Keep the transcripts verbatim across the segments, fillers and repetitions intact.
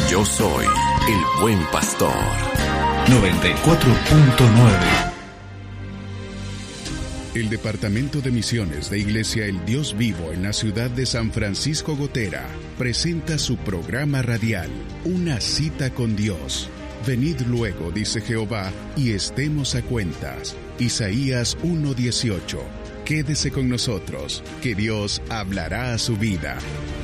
Yo soy el buen pastor. noventa y cuatro punto nueve. El Departamento de Misiones de Iglesia El Dios Vivo en la ciudad de San Francisco Gotera presenta su programa radial, Una cita con Dios. Venid luego, dice Jehová, y estemos a cuentas. Isaías uno dieciocho. Quédese con nosotros, que Dios hablará a su vida.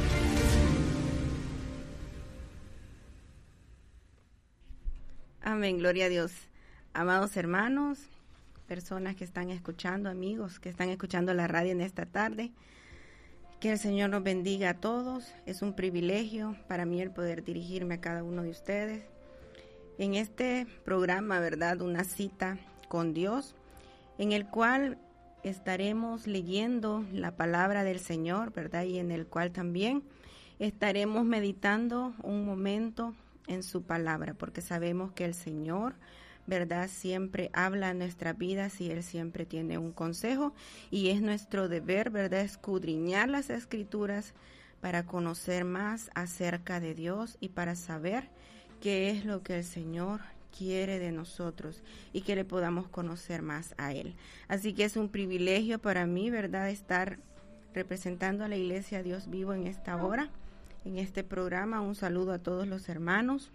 Amén, gloria a Dios. Amados hermanos, personas que están escuchando, amigos que están escuchando la radio en esta tarde, que el Señor nos bendiga a todos. Es un privilegio para mí el poder dirigirme a cada uno de ustedes en este programa, ¿verdad? Una cita con Dios, en el cual estaremos leyendo la palabra del Señor, ¿verdad? Y en el cual también estaremos meditando un momento en su palabra, porque sabemos que el Señor, ¿verdad?, siempre habla en nuestras vidas y Él siempre tiene un consejo, y es nuestro deber, ¿verdad?, escudriñar las Escrituras para conocer más acerca de Dios y para saber qué es lo que el Señor quiere de nosotros y que le podamos conocer más a Él. Así que es un privilegio para mí, ¿verdad?, estar representando a la Iglesia Dios Vivo en esta hora, en este programa. Un saludo a todos los hermanos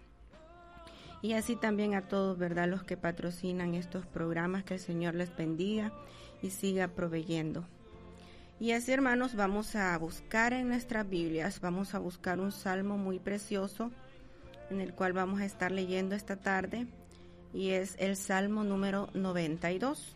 y así también a todos, ¿verdad?, los que patrocinan estos programas. Que el Señor les bendiga y siga proveyendo. Y así, hermanos, vamos a buscar en nuestras Biblias, vamos a buscar un salmo muy precioso en el cual vamos a estar leyendo esta tarde, y es el Salmo número noventa y dos.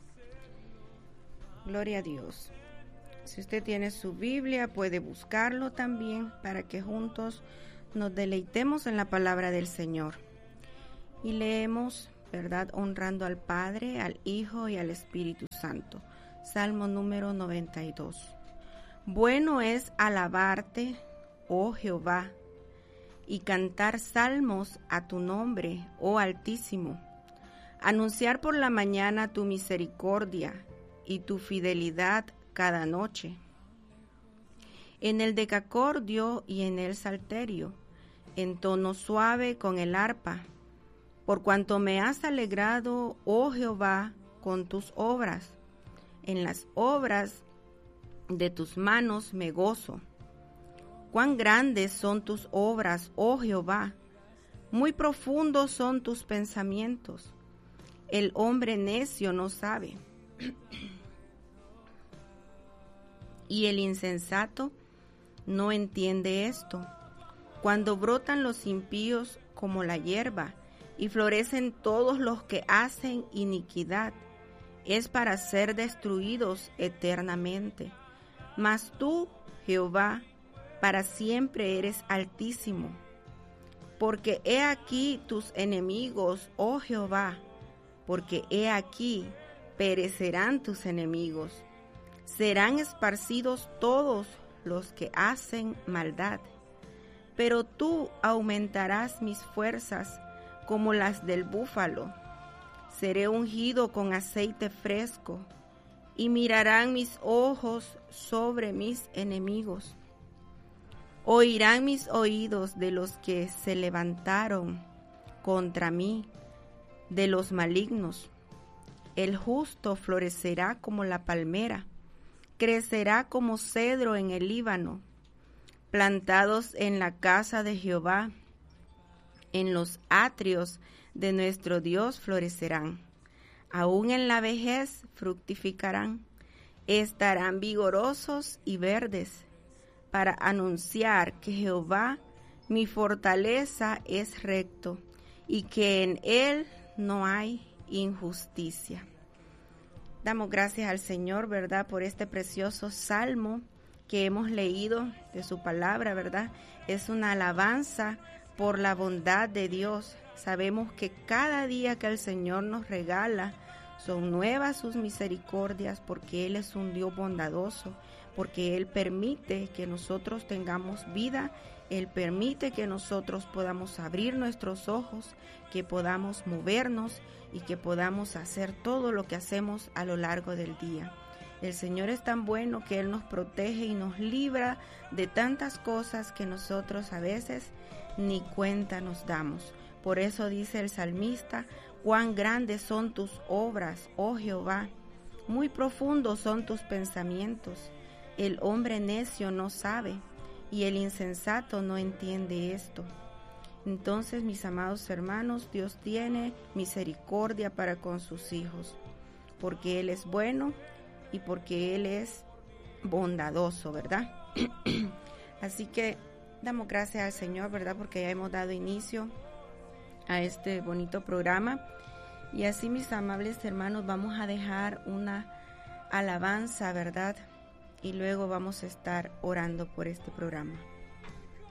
Gloria a Dios. Si usted tiene su Biblia, puede buscarlo también para que juntos nos deleitemos en la palabra del Señor. Y leemos, ¿verdad?, honrando al Padre, al Hijo y al Espíritu Santo. Salmo número noventa y dos. Bueno es alabarte, oh Jehová, y cantar salmos a tu nombre, oh Altísimo. Anunciar por la mañana tu misericordia y tu fidelidad cada noche. En el decacordio y en el salterio, en tono suave con el arpa, por cuanto me has alegrado, oh Jehová, con tus obras. En las obras de tus manos me gozo. Cuán grandes son tus obras, oh Jehová, muy profundos son tus pensamientos. El hombre necio no sabe, y el insensato no entiende esto. Cuando brotan los impíos como la hierba, y florecen todos los que hacen iniquidad, es para ser destruidos eternamente. Mas tú, Jehová, para siempre eres altísimo. Porque he aquí tus enemigos, oh Jehová, porque he aquí perecerán tus enemigos. Serán esparcidos todos los que hacen maldad. Pero tú aumentarás mis fuerzas como las del búfalo. Seré ungido con aceite fresco, y mirarán mis ojos sobre mis enemigos. Oirán mis oídos de los que se levantaron contra mí, de los malignos. El justo florecerá como la palmera, crecerá como cedro en el Líbano. Plantados en la casa de Jehová, en los atrios de nuestro Dios florecerán. Aún en la vejez fructificarán, estarán vigorosos y verdes, para anunciar que Jehová, mi fortaleza, es recto, y que en Él no hay injusticia. Damos gracias al Señor, ¿verdad?, por este precioso salmo que hemos leído de su palabra, ¿verdad? Es una alabanza por la bondad de Dios. Sabemos que cada día que el Señor nos regala son nuevas sus misericordias, porque Él es un Dios bondadoso, porque Él permite que nosotros tengamos vida, Él permite que nosotros podamos abrir nuestros ojos, que podamos movernos y que podamos hacer todo lo que hacemos a lo largo del día. El Señor es tan bueno que Él nos protege y nos libra de tantas cosas que nosotros a veces ni cuenta nos damos. Por eso dice el salmista: cuán grandes son tus obras, oh Jehová, muy profundos son tus pensamientos. El hombre necio no sabe, y el insensato no entiende esto. Entonces, mis amados hermanos, Dios tiene misericordia para con sus hijos, porque Él es bueno y porque Él es bondadoso, ¿verdad? Así que damos gracias al Señor, ¿verdad? Porque ya hemos dado inicio a este bonito programa. Y así, mis amables hermanos, vamos a dejar una alabanza, ¿verdad? Y luego vamos a estar orando por este programa.